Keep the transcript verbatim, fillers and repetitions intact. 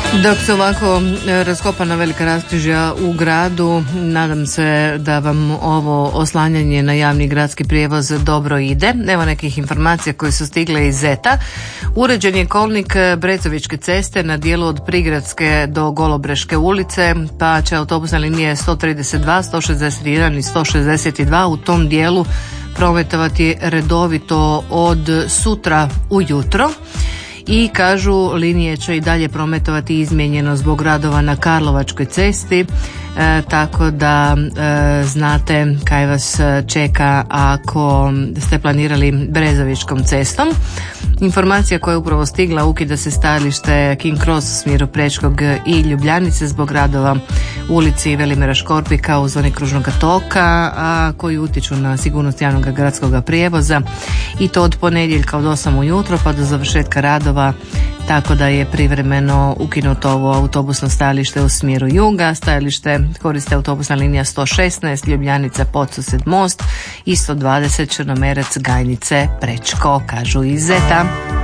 Dok se ovako raskopana velika raskrižja u gradu, nadam se da vam ovo oslanjanje na javni gradski prijevoz dobro ide. Evo nekih informacija koje su stigle iz Zeta. Uređen je kolnik Brezovičke ceste na dijelu od Prigradske do Golobreške ulice, pa će autobusne linije sto trideset dva, sto šezdeset jedan i sto šezdeset dva u tom dijelu prometovati redovito od sutra ujutro. I kažu, linije će i dalje prometovati izmijenjeno zbog radova na Karlovačkoj cesti, e, tako da e, znate kaj vas čeka ako ste planirali Brezovičkom cestom. Informacija koja je upravo stigla, ukida se stajalište King Cross u smjeru Prečkog i Ljubljanice zbog radova u ulici Velimira Škorpika u zoni kružnog toka, a koji utječu na sigurnost javnog gradskog prijevoza, i to od ponedjeljka od osam ujutro pa do završetka radova, tako da je privremeno ukinuto ovo autobusno stajalište u smjeru juga. Stajalište koriste autobusna linija sto šesnaest Ljubljanica Podsused Most i sto dvadeset Črnomerec Gajnice Prečko, kažu iz Zeta.